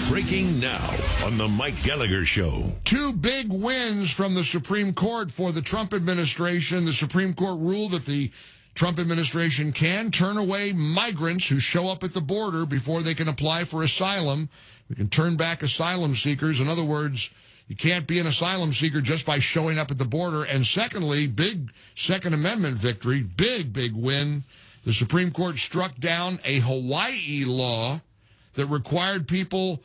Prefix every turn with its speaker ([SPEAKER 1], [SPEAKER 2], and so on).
[SPEAKER 1] Breaking now on the Mike Gallagher Show.
[SPEAKER 2] Two big wins from the Supreme Court for the Trump administration. The Supreme Court ruled that the Trump administration can turn away migrants who show up at the border before they can apply for asylum. We can turn back asylum seekers. In other words, you can't be an asylum seeker just by showing up at the border. And secondly, big Second Amendment victory, big win. The Supreme Court struck down a Hawaii law that required people